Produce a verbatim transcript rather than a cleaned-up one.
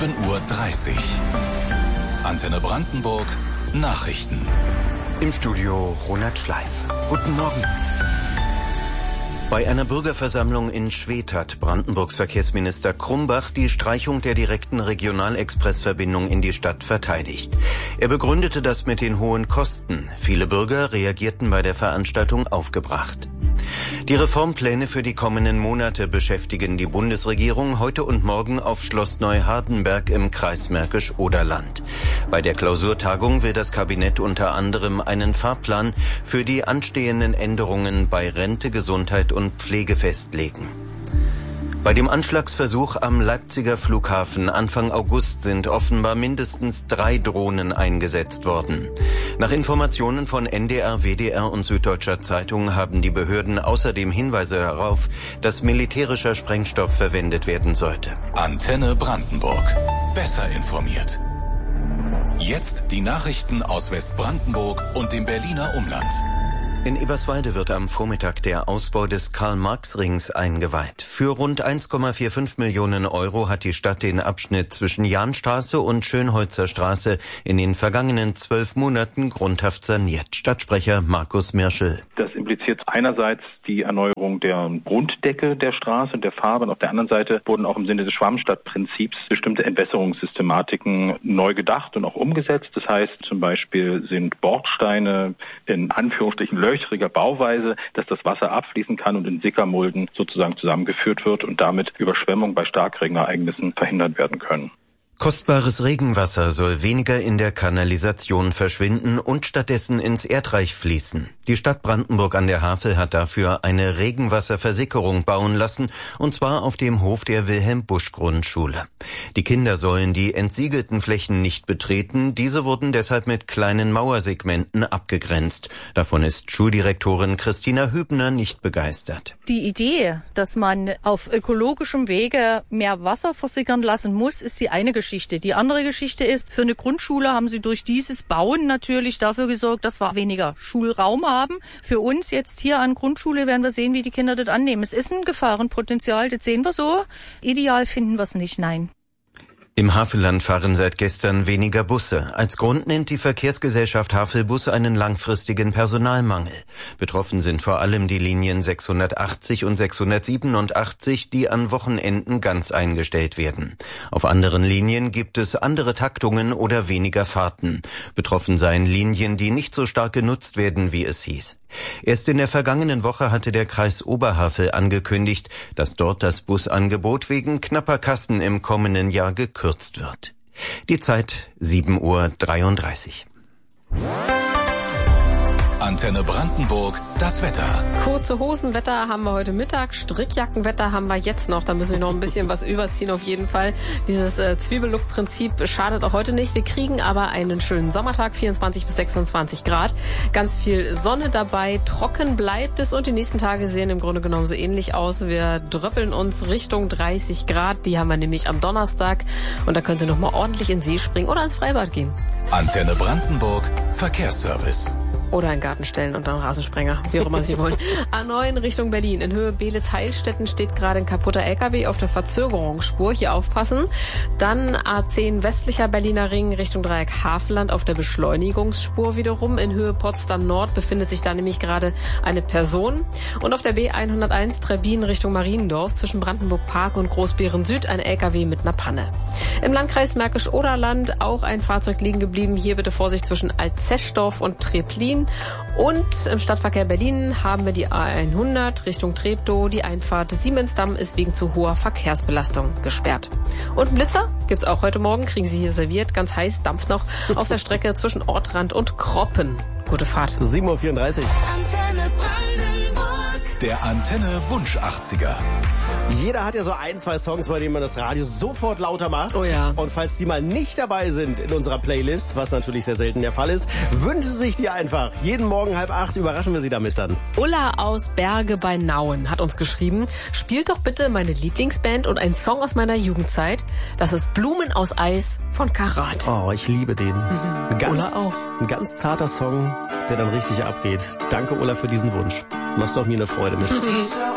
sieben Uhr dreißig. Antenne Brandenburg, Nachrichten. Im Studio Ronald Schleif. Guten Morgen. Bei einer Bürgerversammlung in Schwedt hat Brandenburgs Verkehrsminister Krumbach die Streichung der direkten Regionalexpressverbindung in die Stadt verteidigt. Er begründete das mit den hohen Kosten. Viele Bürger reagierten bei der Veranstaltung aufgebracht. Die Reformpläne für die kommenden Monate beschäftigen die Bundesregierung heute und morgen auf Schloss Neuhardenberg im Kreis Märkisch-Oderland. Bei der Klausurtagung will das Kabinett unter anderem einen Fahrplan für die anstehenden Änderungen bei Rente, Gesundheit und Pflege festlegen. Bei dem Anschlagsversuch am Leipziger Flughafen Anfang August sind offenbar mindestens drei Drohnen eingesetzt worden. Nach Informationen von N D R, W D R und Süddeutscher Zeitung haben die Behörden außerdem Hinweise darauf, dass militärischer Sprengstoff verwendet werden sollte. Antenne Brandenburg. Besser informiert. Jetzt die Nachrichten aus Westbrandenburg und dem Berliner Umland. In Eberswalde wird am Vormittag der Ausbau des Karl-Marx-Rings eingeweiht. Für rund eins Komma fünfundvierzig Millionen Euro hat die Stadt den Abschnitt zwischen Jahnstraße und Schönholzer Straße in den vergangenen zwölf Monaten grundhaft saniert. Stadtsprecher Markus Mirschel. Das impliziert einerseits die Erneuerung der Grunddecke der Straße und der Farbe und auf der anderen Seite wurden auch im Sinne des Schwammstadtprinzips bestimmte Entwässerungssystematiken neu gedacht und auch umgesetzt. Das heißt zum Beispiel sind Bordsteine in Anführungsstrichen löchriger Bauweise, dass das Wasser abfließen kann und in Sickermulden sozusagen zusammengeführt wird und damit Überschwemmung bei Starkregenereignissen verhindert werden können. Kostbares Regenwasser soll weniger in der Kanalisation verschwinden und stattdessen ins Erdreich fließen. Die Stadt Brandenburg an der Havel hat dafür eine Regenwasserversickerung bauen lassen, und zwar auf dem Hof der Wilhelm-Busch-Grundschule. Die Kinder sollen die entsiegelten Flächen nicht betreten, diese wurden deshalb mit kleinen Mauersegmenten abgegrenzt. Davon ist Schuldirektorin Christina Hübner nicht begeistert. Die Idee, dass man auf ökologischem Wege mehr Wasser versickern lassen muss, ist die eine Geschichte. Die andere Geschichte ist, für eine Grundschule haben sie durch dieses Bauen natürlich dafür gesorgt, dass wir weniger Schulraum haben. Für uns jetzt hier an Grundschule werden wir sehen, wie die Kinder das annehmen. Es ist ein Gefahrenpotenzial, das sehen wir so. Ideal finden wir es nicht, nein. Im Havelland fahren seit gestern weniger Busse. Als Grund nennt die Verkehrsgesellschaft Havelbus einen langfristigen Personalmangel. Betroffen sind vor allem die Linien sechshundertachtzig und sechshundertsiebenundachtzig, die an Wochenenden ganz eingestellt werden. Auf anderen Linien gibt es andere Taktungen oder weniger Fahrten. Betroffen seien Linien, die nicht so stark genutzt werden, wie es hieß. Erst in der vergangenen Woche hatte der Kreis Oberhavel angekündigt, dass dort das Busangebot wegen knapper Kassen im kommenden Jahr gekürzt wird. Die Zeit sieben Uhr dreiunddreißig. Antenne Brandenburg, das Wetter. Kurze Hosenwetter haben wir heute Mittag, Strickjackenwetter haben wir jetzt noch. Da müssen wir noch ein bisschen was überziehen auf jeden Fall. Dieses äh, Zwiebellook-Prinzip schadet auch heute nicht. Wir kriegen aber einen schönen Sommertag, vierundzwanzig bis sechsundzwanzig Grad. Ganz viel Sonne dabei, trocken bleibt es und die nächsten Tage sehen im Grunde genommen so ähnlich aus. Wir dröppeln uns Richtung dreißig Grad. Die haben wir nämlich am Donnerstag und da könnt ihr noch mal ordentlich in den See springen oder ins Freibad gehen. Antenne Brandenburg, Verkehrsservice. Oder einen Garten stellen und dann Rasensprenger, wie auch immer Sie wollen. A neun Richtung Berlin. In Höhe Beelitz-Heilstätten steht gerade ein kaputter L K W auf der Verzögerungsspur. Hier aufpassen. Dann A zehn westlicher Berliner Ring Richtung Dreieck Havelland auf der Beschleunigungsspur wiederum. In Höhe Potsdam Nord befindet sich da nämlich gerade eine Person. Und auf der B hunderteins Trebbin Richtung Mariendorf zwischen Brandenburg Park und Großbeeren Süd ein L K W mit einer Panne. Im Landkreis Märkisch-Oderland auch ein Fahrzeug liegen geblieben. Hier bitte Vorsicht zwischen Altzeschdorf und Treplin. Und im Stadtverkehr Berlin haben wir die A hundert Richtung Treptow. Die Einfahrt Siemensdamm ist wegen zu hoher Verkehrsbelastung gesperrt. Und einen Blitzer gibt's auch heute Morgen, kriegen Sie hier serviert. Ganz heiß, dampft noch auf der Strecke zwischen Ortrand und Kroppen. Gute Fahrt. sieben Uhr vierunddreißig. Antenne Brandenburg. Der Antenne Wunsch achtziger. Jeder hat ja so ein, zwei Songs, bei denen man das Radio sofort lauter macht. Oh ja. Und falls die mal nicht dabei sind in unserer Playlist, was natürlich sehr selten der Fall ist, wünschen Sie sich die einfach. Jeden Morgen halb acht überraschen wir Sie damit dann. Ulla aus Berge bei Nauen hat uns geschrieben, spielt doch bitte meine Lieblingsband und ein Song aus meiner Jugendzeit. Das ist Blumen aus Eis von Karat. Oh, ich liebe den. Mhm. Ein ganz, Ulla auch. Ein ganz zarter Song, der dann richtig abgeht. Danke, Ulla, für diesen Wunsch. Machst doch mir eine Freude mit.